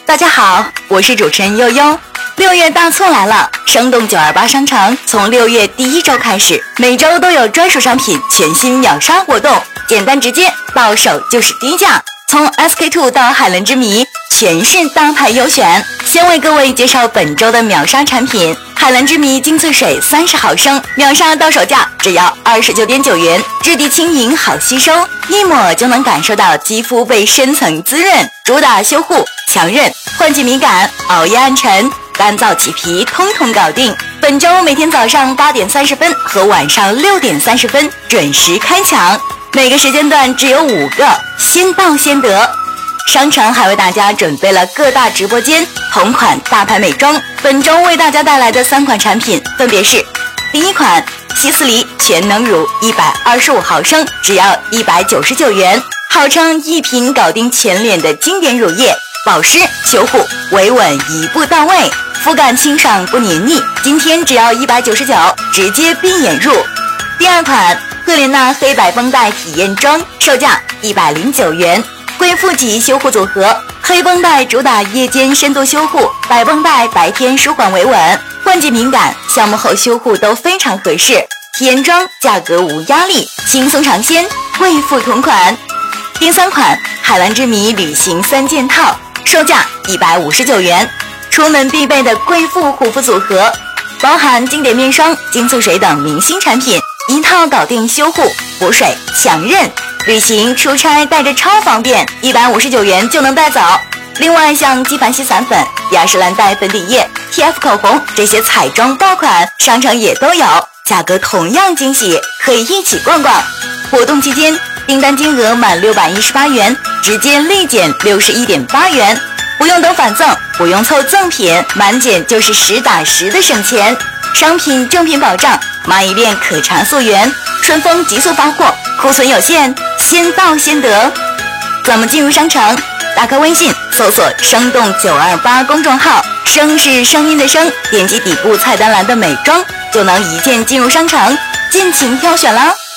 大家好，我是主持人悠悠。6月大促来了，生动928商城从6月第1周开始，每周都有专属商品全新秒杀活动，简单直接，到手就是低价。从 SK2 到海蓝之谜，全是大牌优选。先为各位介绍本周的秒杀产品：海蓝之谜精粹水30毫升，秒杀到手价只要29.9元，质地轻盈好吸收，一抹就能感受到肌肤被深层滋润，主打修护、强韧、换季敏感、熬夜暗沉、干燥起皮，通通搞定。本周每天早上8点30分和晚上6点30分准时开抢，每个时间段只有5个，先到先得。商城还为大家准备了各大直播间同款大牌美妆，本周为大家带来的3款产品分别是：第一款希思黎全能乳125毫升，只要199元，号称一瓶搞定全脸的经典乳液，保湿修护维稳一步到位，肤感清爽不黏腻，今天只要199，直接闭眼入。第二款赫莲娜黑白绷带体验装，售价109元，贵妇级修护组合，黑绷带主打夜间深度修护，白绷带白天舒缓维稳，换季敏感、项目后修护都非常合适。体验装价格无压力，轻松尝鲜，贵妇同款。第三款海蓝之谜旅行3件套，售价159元，出门必备的贵妇护肤组合，包含经典面霜、精粹水等明星产品，一套搞定修护、补水、强韧。旅行出差带着超方便，159元就能带走。另外像纪梵希散粉、雅诗兰黛粉底液、TF 口红这些彩妆爆款，商城也都有，价格同样惊喜，可以一起逛逛。活动期间，订单金额满618元，直接立减61.8元，不用等返赠，不用凑赠品，满减就是实打实的省钱。商品正品保障，买一遍可查溯源，顺丰急速发货，库存有限，先到先得。怎么进入商城？打开微信搜索生动928公众号，声是声音的声，点击底部菜单栏的美妆，就能一键进入商城，尽情挑选啦。